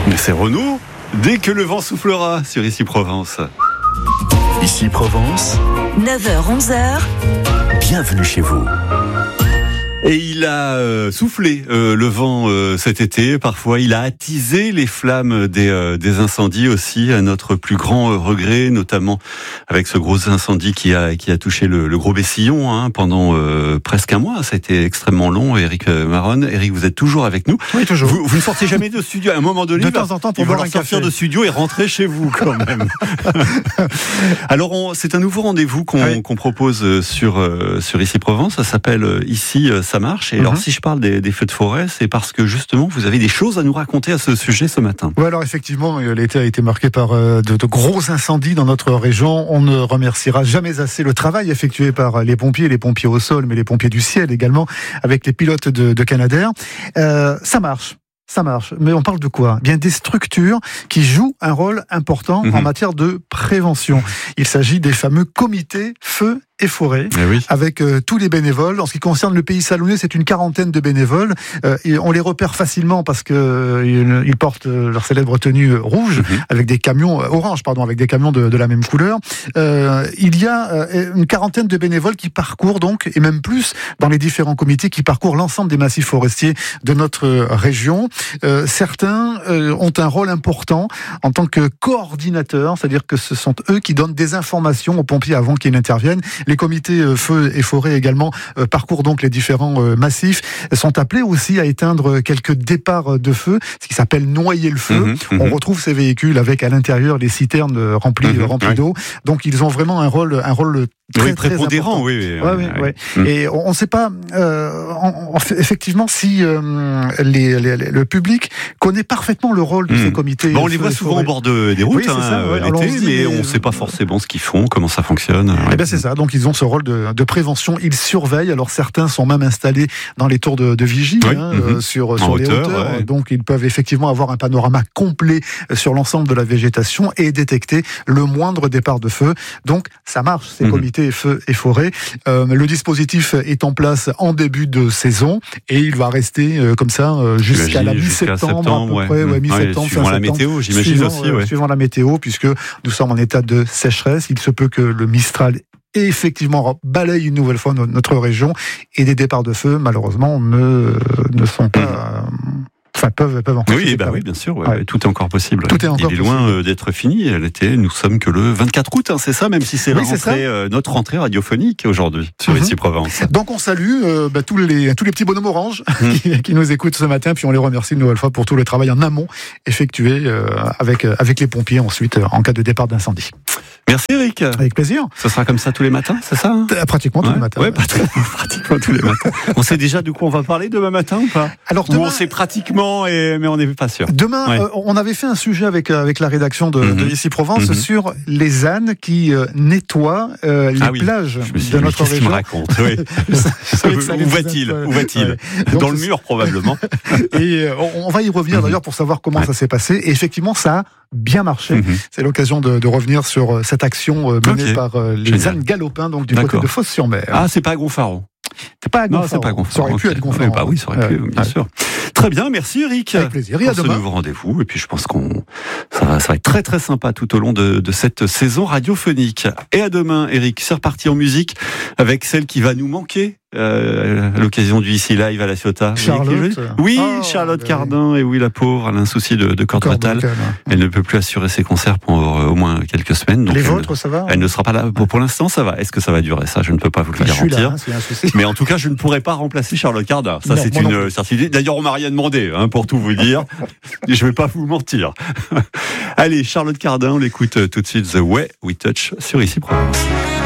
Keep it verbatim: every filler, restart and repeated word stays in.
Mais c'est Renaud, dès que le vent soufflera sur Ici Provence. Ici Provence, neuf heures onze heures. Bienvenue chez vous. Et il a euh, soufflé euh, le vent euh, cet été. Parfois, il a attisé les flammes des, euh, des incendies aussi, à notre plus grand euh, regret, notamment avec ce gros incendie qui a, qui a touché le, le Gros Bessillon hein, pendant euh, presque un mois. Ça a été extrêmement long. Éric Maronne, Éric, vous êtes toujours avec nous. Oui, toujours. Vous, vous ne sortez jamais de studio. À un moment donné, de temps en temps, pour boire un café. Sortir de studio et rentrer chez vous quand même. Alors, on, c'est un nouveau rendez-vous qu'on, oui. qu'on propose sur, euh, sur Ici Provence. Ça s'appelle euh, Ici, euh, ça marche. Et mm-hmm. alors, si je parle des, des feux de forêt, c'est parce que justement, vous avez des choses à nous raconter à ce sujet ce matin. Oui, alors effectivement, l'été a été marqué par euh, de, de gros incendies dans notre région. On ne remerciera jamais assez le travail effectué par les pompiers, les pompiers au sol, mais les pompiers du ciel également, avec les pilotes de, de Canadair. Euh, ça marche. Ça marche, mais on parle de quoi ? Bien des structures qui jouent un rôle important mmh. en matière de prévention. Il s'agit des fameux comités feux et forêt, eh oui. avec euh, tous les bénévoles. En ce qui concerne le Pays Salonnais, c'est une quarantaine de bénévoles. Euh, et on les repère facilement parce que euh, ils portent euh, leur célèbre tenue rouge, mm-hmm. avec des camions euh, orange, pardon, avec des camions de, de la même couleur. Euh, il y a euh, une quarantaine de bénévoles qui parcourent donc, et même plus dans les différents comités, qui parcourent l'ensemble des massifs forestiers de notre région. Euh, certains euh, ont un rôle important en tant que coordinateurs, c'est-à-dire que ce sont eux qui donnent des informations aux pompiers avant qu'ils n'interviennent. Les comités euh, feux et forêts également euh, parcourent donc les différents euh, massifs, sont appelés aussi à éteindre quelques départs de feu, ce qui s'appelle noyer le feu. Mmh, mmh. On retrouve ces véhicules avec à l'intérieur les citernes remplies, mmh, remplies ouais. d'eau. Donc ils ont vraiment un rôle, un rôle très, oui, très prépondérant. Oui, oui, ouais, oui, oui. Mmh. Et on ne sait pas euh, on, on, effectivement si euh, les, les, les, le public connaît parfaitement le rôle de mmh. ces comités. Bon, on les voit souvent forêts. Au bord de, des routes oui, hein, ça, ouais. l'été, on dit, mais, mais on ne sait pas forcément ce qu'ils font, comment ça fonctionne. Eh bien c'est ça. Donc ils ont ce rôle de, de prévention. Ils surveillent. Alors certains sont même installés dans les tours de, de vigie oui. hein, mmh. sur, sur les hauteur, hauteurs. Ouais. Donc ils peuvent effectivement avoir un panorama complet sur l'ensemble de la végétation et détecter le moindre départ de feu. Donc ça marche, ces mmh. comités feux et forêts. Euh, le dispositif est en place en début de saison et il va rester euh, comme ça euh, jusqu'à la mi-septembre, jusqu'à à peu près, ouais. Ouais, mi-septembre, ouais, suivant la météo, j'imagine suivant, aussi. Ouais. Euh, suivant la météo, puisque nous sommes en état de sécheresse, il se peut que le Mistral et effectivement balaye une nouvelle fois notre région et des départs de feu malheureusement ne, ne sont pas mmh. enfin peuvent, peuvent encore oui, bah oui bien sûr ouais, ouais. tout est encore possible tout est encore il est loin possible. D'être fini l'été, nous sommes que le vingt-quatre août hein, c'est ça, même si c'est, oui, la rentrée, c'est euh, notre rentrée radiophonique aujourd'hui sur mm-hmm. Ici Provence. Donc on salue euh, bah, tous, les, tous les petits bonhommes orange mm. qui, qui nous écoutent ce matin, puis on les remercie une nouvelle fois pour tout le travail en amont effectué euh, avec, euh, avec les pompiers ensuite euh, en cas de départ d'incendie. Merci Eric. Avec plaisir. Ce sera comme ça tous les matins, c'est ça hein? Pratiquement tous ouais. les matins. Ouais, pratiquement, pratiquement tous les matins. On sait déjà de quoi on va parler demain matin ou pas? Alors demain, ou on sait pratiquement, et, mais on n'est pas sûr. Demain, ouais. euh, on avait fait un sujet avec avec la rédaction de, mm-hmm. de Ici Provence mm-hmm. sur les ânes qui euh, nettoient euh, les ah oui. plages dit, de notre région. Me raconte, oui. Où va-t-il Où va-t-il ouais. Dans le ce... mur probablement. Et euh, on va y revenir mm-hmm. d'ailleurs pour savoir comment ouais. ça s'est passé. Et effectivement, ça a bien marché. Mm-hmm. C'est l'occasion de, de revenir sur cette action euh, menée okay. par euh, les Génial. ânes galopins, donc du D'accord. côté de Fos-sur-Mer. Ah, c'est pas à Gonfaron. C'est pas à Gonfaron. Non, c'est pas à Gonfaron. Ça aurait okay. pu être Gonfaron. Bah oui, ça aurait pu, bien ouais. sûr. Très bien, merci Eric. Avec plaisir. Et à pour demain. ce nouveau rendez-vous. Et puis je pense qu'on ça va, ça va être très très sympa tout au long de, de cette saison radiophonique. Et à demain, Eric. C'est reparti en musique avec celle qui va nous manquer. Euh, à l'occasion du Ici Live à la Ciotat. Charlotte. Oui, oh, Charlotte ben Cardin. Oui. Et oui, la pauvre, elle a un souci de, de corde vocale. Elle ne peut plus assurer ses concerts pour euh, au moins quelques semaines. Donc les elle, vôtres, ça va? Elle ne sera pas là. Pour, pour l'instant, ça va. Est-ce que ça va durer? Ça, je ne peux pas vous le bah, garantir. Je suis là, hein, c'est un souci. Mais en tout cas, je ne pourrai pas remplacer Charlotte Cardin. Ça, non, c'est une certitude. D'ailleurs, on m'a rien demandé, hein, pour tout vous dire. Je ne vais pas vous mentir. Allez, Charlotte Cardin, on l'écoute tout de suite. The Way We Touch sur Ici Provence.